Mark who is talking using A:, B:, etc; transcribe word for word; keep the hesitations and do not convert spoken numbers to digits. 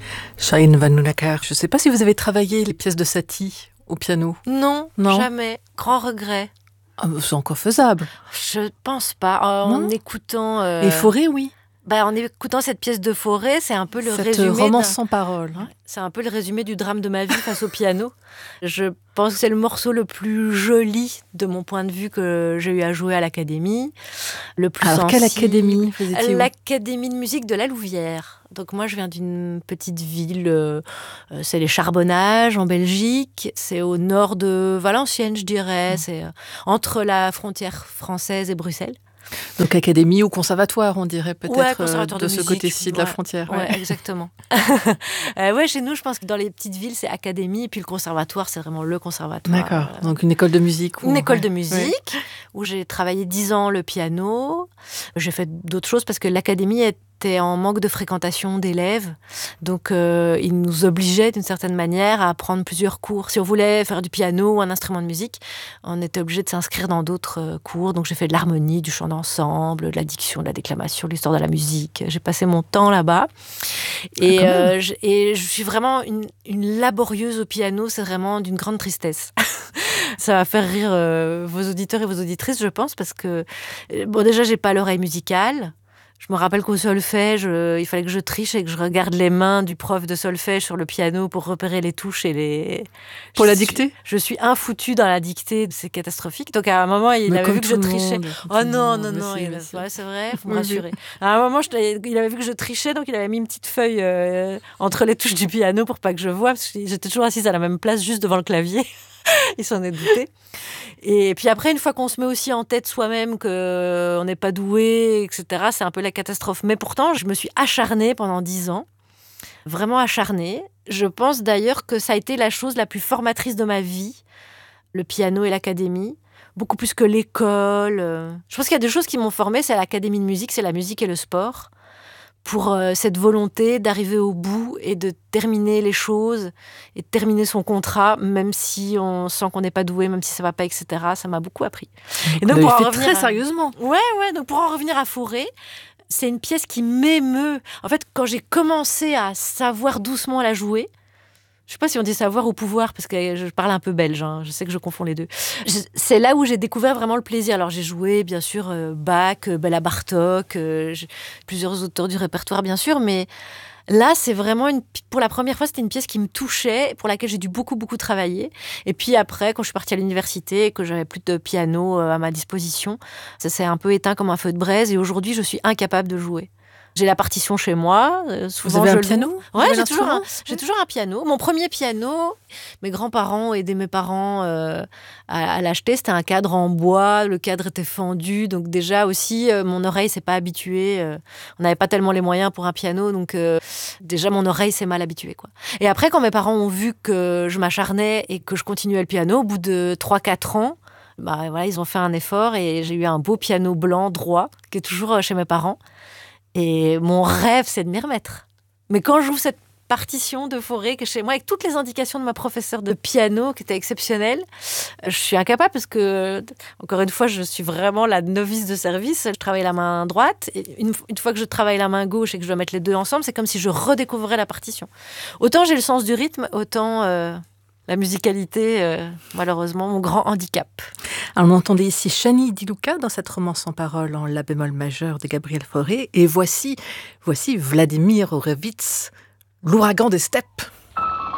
A: Shahin Vanhoenacker, je ne sais pas si vous avez travaillé les pièces de Satie au piano.
B: Non,
A: Non.
B: jamais. Grand regret.
A: Ah, c'est encore faisable.
B: Je pense pas. En
A: Non.
B: écoutant... euh,
A: Et Fauré, oui.
B: Bah, en écoutant cette pièce de Fauré, c'est un peu le
A: Cette
B: résumé.
A: romance
B: d'un-
A: sans parole. hein.
B: C'est un peu le résumé du drame de ma vie face au piano. Je pense que c'est le morceau le plus joli de mon point de vue que j'ai eu à jouer à l'académie. Le plus
A: Alors, quelle
B: sensible.
A: académie vous étiez où
B: L'Académie de musique de la Louvière. Donc moi, je viens d'une petite ville, euh, euh, c'est les Charbonnages en Belgique. C'est au nord de Valenciennes, je dirais.
A: Mmh.
B: C'est euh, entre la frontière française et Bruxelles.
A: Donc, académie ou conservatoire, on dirait peut-être
B: Ouais,
A: euh,
B: conservatoire
A: de,
B: de
A: ce
B: musique,
A: côté-ci de la
B: ouais.
A: frontière.
B: Ouais,
A: ouais.
B: exactement. euh, ouais, chez nous, je pense que dans les petites villes, c'est académie. Et puis le conservatoire, c'est vraiment le conservatoire.
A: D'accord.
B: Euh,
A: Donc, une école de musique.
B: Une
A: ou-
B: école
A: ouais.
B: de musique où j'ai travaillé dix ans le piano. J'ai fait d'autres choses parce que l'académie était en manque de fréquentation d'élèves. Donc, euh, ils nous obligeaient d'une certaine manière à prendre plusieurs cours. Si on voulait faire du piano ou un instrument de musique, on était obligé de s'inscrire dans d'autres euh, cours. Donc, j'ai fait de l'harmonie, du chant d'ensemble, de la diction, de la déclamation, de l'histoire de la musique. J'ai passé mon temps là-bas. Et,
A: Ah, quand même.
B: euh, je, et je suis vraiment une, une laborieuse au piano. C'est vraiment d'une grande tristesse. Ça va faire rire euh, vos auditeurs et vos auditrices, je pense, parce que, euh, bon, déjà, j'ai pas l'oreille musicale. Je me rappelle qu'au solfège, euh, il fallait que je triche et que je regarde les mains du prof de solfège sur le piano pour repérer les touches et les...
A: Pour
B: Je
A: la
B: suis-
A: dictée
B: Je suis infoutue dans la dictée, c'est catastrophique. Donc à un moment, il
A: Mais
B: avait
A: comme
B: vu que
A: tout
B: je
A: le
B: trichais.
A: monde, comme
B: Oh
A: tout le
B: non,
A: monde,
B: non,
A: mais
B: non,
A: si,
B: il
A: mais
B: a-
A: si.
B: ouais, c'est vrai, faut me
A: Oui, oui.
B: rassurer. À un moment, je t'avais- il avait vu que je trichais, donc il avait mis une petite feuille euh, entre les touches du piano pour pas que je voie, parce que j'étais toujours assise à la même place, juste devant le clavier. Il s'en est douté. Et puis après, une fois qu'on se met aussi en tête soi-même qu'on n'est pas doué, et cetera, c'est un peu la catastrophe. Mais pourtant, je me suis acharnée pendant dix ans. Vraiment acharnée. Je pense d'ailleurs que ça a été la chose la plus formatrice de ma vie, le piano et l'académie. Beaucoup plus que l'école. Je pense qu'il y a deux choses qui m'ont formée, c'est l'académie de musique, c'est la musique et le sport. Pour euh, cette volonté d'arriver au bout et de terminer les choses et de terminer son contrat, même si on sent qu'on n'est pas doué, même si ça va pas, et cetera. Ça m'a beaucoup appris.
A: Et donc,
B: pour en
A: fait
B: revenir
A: très
B: à-
A: sérieusement.
B: Ouais, ouais. Donc pour en revenir à Fauré, c'est une pièce qui m'émeut. En fait, quand j'ai commencé à savoir doucement la jouer, je sais pas si on dit savoir ou pouvoir, parce que je parle un peu belge, hein, je sais que je confonds les deux. Je- C'est là où j'ai découvert vraiment le plaisir. Alors j'ai joué, bien sûr, euh, Bach, euh, Béla Bartók, euh, j'ai- plusieurs auteurs du répertoire, bien sûr, mais là, c'est vraiment, une, pour la première fois, c'était une pièce qui me touchait, pour laquelle j'ai dû beaucoup, beaucoup travailler. Et puis après, quand je suis partie à l'université et que j'avais plus de piano euh, à ma disposition, ça s'est un peu éteint comme un feu de braise, et aujourd'hui, je suis incapable de jouer. J'ai la partition chez moi. euh, souvent
A: Vous avez
B: je
A: un
B: le
A: piano
B: loue.
A: Vous
B: Ouais,
A: avez
B: j'ai toujours, un,
A: l'instrument
B: j'ai toujours un piano. Mon premier piano, mes grands-parents ont aidé mes parents euh, à, à l'acheter. C'était un cadre en bois. Le cadre était fendu. Donc déjà aussi, euh, mon oreille s'est pas habituée. euh, on n'avait pas tellement les moyens pour un piano. Donc euh, déjà, mon oreille s'est mal habituée, quoi. Et après, quand mes parents ont vu que je m'acharnais et que je continuais le piano, au bout de trois quatre ans, bah, voilà, ils ont fait un effort et j'ai eu un beau piano blanc droit qui est toujours euh, chez mes parents. Et mon rêve, c'est de m'y remettre. Mais quand j'ouvre cette partition de Fauré que chez moi, avec toutes les indications de ma professeure de piano, qui était exceptionnelle, je suis incapable parce que, encore une fois, je suis vraiment la novice de service. Je travaille la main droite. Et une, une fois que je travaille la main gauche et que je dois mettre les deux ensemble, c'est comme si je redécouvrais la partition. Autant j'ai le sens du rythme, autant... Euh, la musicalité, euh, malheureusement, mon grand handicap.
A: Alors, on entendait ici Shani Di Luca dans cette romance en parole en la bémol majeur de Gabriel Fauré. Et voici, voici Vladimir Horowitz, l'ouragan des steppes.